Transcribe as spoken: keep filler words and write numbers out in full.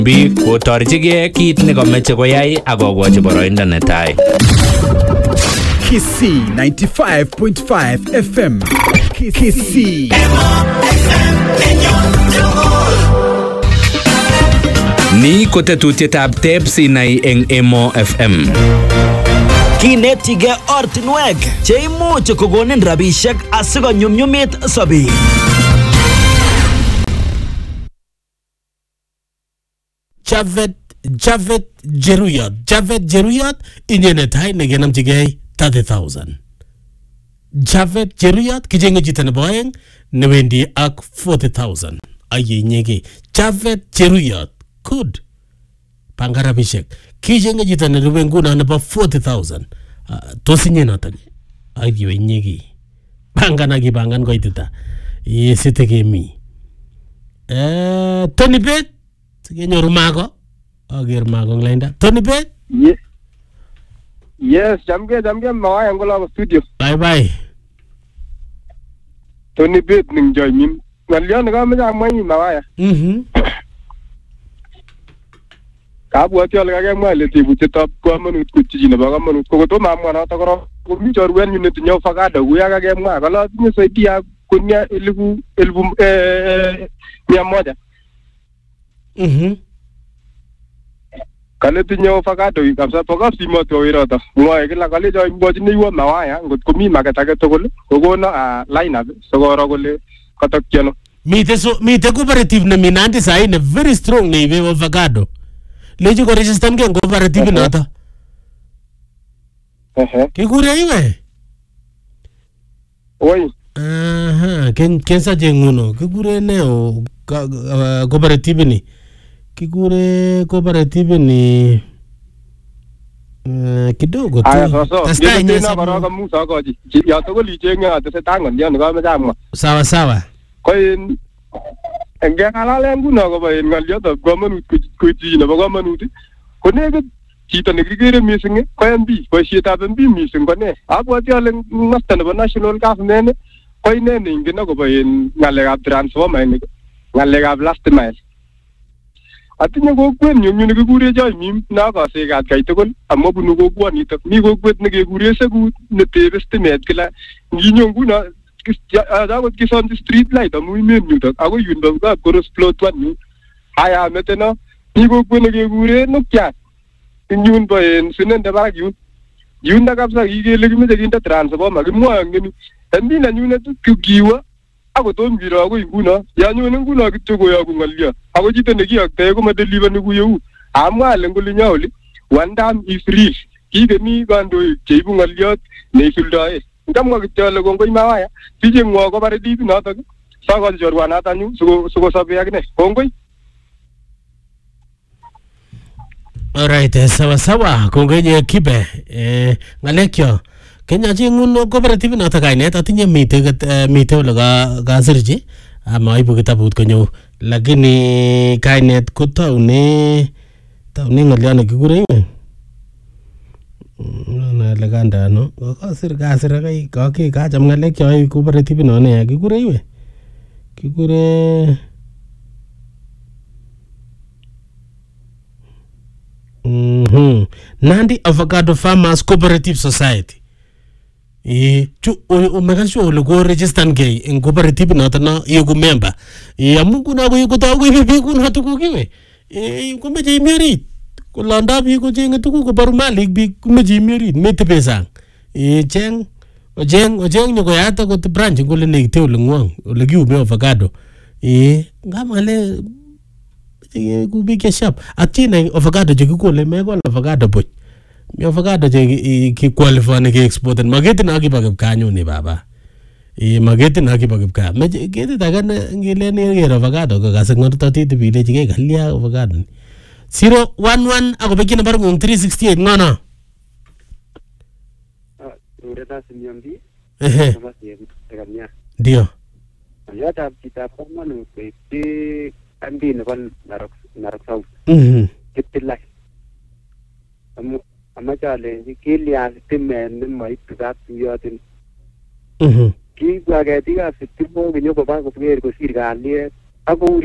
biik kotorchigei kit nekomeche koyai akokochi boroindo netai. Kisii ninety-five point five F M. Kisii. Ni ko tetutietab teb sinai eng Emo F M. Kinetige ortinwek che imuch kokonin rabishek asikonyumnyumit sobet. Javed Javed Jeruyot Javed Jeruyot inyenetai negenamchigei thirty thousand. Javed Jeruyot kijenge chito nebo oeng newendi ak forty thousand. Ayenyege Javed Jeruyot good pangarabishek kijenge chito nerube nguno nebo forty thousand. Uh, tosinye notok ayenyege pangana kibangan koitita yesite kemi eh Tony Bet kenyoru mago ager mago nglainda Tony Bet. Yes, yes, jamge jamge mawaya ngola studio. Bye bye. Tony Bet ning joy min. Ngalion ga meja mwanyi mawaya. Mhm. Kabwati ole kage mwale tebutietab komonut kuchiji nebo komonut kokoto mamwa noto koro komi chorwen yu netinye avocado kuya kage mwa kala tinye saidi ya kunia elfu elfu eh mia moja. Mhm. Kale tinye avocado kabisa toka simoto wirata mwae kila kale joy mboji ni wa mawaya ngot komi market age tugul kokono a line up sokoro kole katakyano Mite so mite cooperative na minandi sai ne very strong ne ibe avocado. Leji ko register nge cooperative nata. Ehe. Kikure iwe? Oi. Aha, ken kensa jenguno. Kikure ne o cooperative ni. Kikure cooperative ni uh, kidogo tu. Aya soso. Tasta Ndio nyesa baraka musa koji. Ya to goli chenga atese tangon ndio ngo mejamwa. Sawa sawa. Koin engge kalale nguno ko bayin ngaliot komonut kuchi nebo komonut. Ko nekit chito nekikere missing ko M P boisietab M P missing ko ne. Abwati ale ngasta nebo national government ko ine ne ingen akobo en ngalekab transformer ni ngalekab last mile. Atinye kokwet nyumnyu nekikure joy mim nakasekat kai tugul amabunu kokwonitok mi kokwet nekekure sekut netebe stimet kila nginyo nguno akot kisomchi street light amu imen yutok ako yundo kab koros plot one yu haya meteno mi kokwet nekekure Nukiat yun bo en sinende barak yun yundo kabisa kikele kimeche kinde transformer kimwoe ngeni en mi nenyunet kiwa akotom kiro akoi nguno yanyone nguno kityo koyoku ngolyo ako chito nekiyoktoe komadelivani kuyeu amwa ale ngolinya oli one time is real kikemi kandoik cheibu ngolyot neisuldoe ngamwa kityo ale kongoi mawaya sije ngwo ko bare dibi notok sako chorwanato nyu siko siko sobe akine kongoi. Alright, sawa sawa. Kongoi nye kibe eh ngalekyo Kenya chingun cooperative nata kainet atinye mite mite ole ka kasirchi ama ibu kitabut konyo lakini kainet ko taune taune ngaliano kikure iwe na leganda no kasir kasir kai kake kacham ngalek choy cooperative no ne kikure iwe kikure mhm Nandi Avocado Farmers Cooperative Society. Eh, chu o megasho le go register ngey en cooperative na tana yugo member. Eh, amu kuna go yugo ta go bi kun hatu ko kiwe. Eh, ko me jimeri. Ko landa bi ko jenga tu ko baru malik bi ko me jimeri mete pesang. Eh, jeng o jeng o jeng nyoko yata ko branch ko le ne te le ngwang o le giu me avocado. Eh, ngamale eh ku bi ke shop. Atina avocado je ko le me ko avocado boy. Mi avocado je ki qualify ne ki export mageti na ki bagab kanyo ni baba e mageti na ki bagab ka me geti daga ngile ne ge avocado ka ga sangor ta ti bi le je galia avocado zero one one ako beki number ngong three sixty-eight ngana ah ureta simyambi ehe ndio ya ta kita pamanu pe ti ambi ne ban narok narok sau mhm kitilai amu amachale kilian timen ne mai tugat yotin mhm ki gwa ga diga fitimo ginyo ko ba ko ger ko sirgalie ako